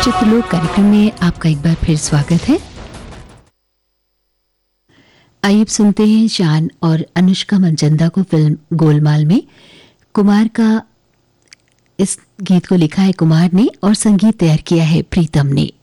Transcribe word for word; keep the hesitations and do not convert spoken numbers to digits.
चित्रलोक कार्यक्रम में आपका एक बार फिर स्वागत है। आइए सुनते हैं शान और अनुष्का मनचंदा को फिल्म गोलमाल में। कुमार का इस गीत को लिखा है कुमार ने और संगीत तैयार किया है प्रीतम ने।